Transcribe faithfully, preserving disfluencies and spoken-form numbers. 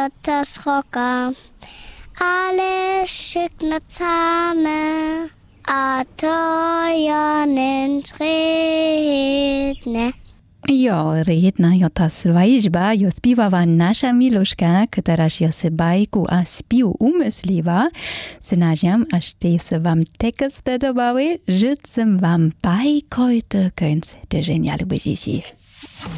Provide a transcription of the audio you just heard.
ta sroka, ale szyknacane, a to ja nętrzydne. Jo, jedna jo ta svajžba, jo spiewała nasza Miluszka, która się se bajku a spiu umysliwa. Snažiam, aż te se wam tekst podobały, życzę wam bajkojte końc tygodnia, lubię.